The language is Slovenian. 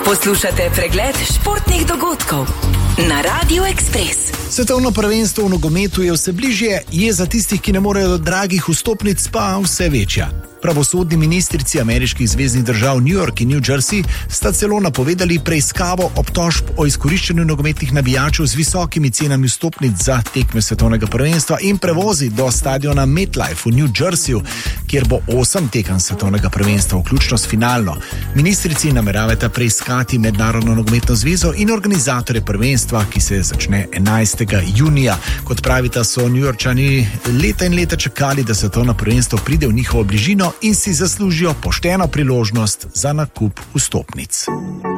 Poslušate pregled športnih dogodkov na Radio Express. Svetovno prvenstvo v nogometu je vse bližje, jeza tistih, ki ne morejo do dragih vstopnic, pa vse večja. Pravosodni ministrici ameriških zveznih držav New York in New Jersey sta celo napovedali preiskavo obtožb o izkoriščanju nogometnih navijačev z visokimi cenami vstopnic za tekme svetovnega prvenstva in prevozi do stadiona MetLife v New Jerseyju, kjer bo 8 tekem svetovnega prvenstva, vključno s finalno. Ministrici nameravata preiskati Mednarodno nogometno zvezo in organizatorje prvenstva, ki se začne 11. junija. Kot pravita, so New Yorkčani leta in leta čakali, da svetovno prvenstvo pride v njihovo bližino in si zaslužijo pošteno priložnost za nakup vstopnic.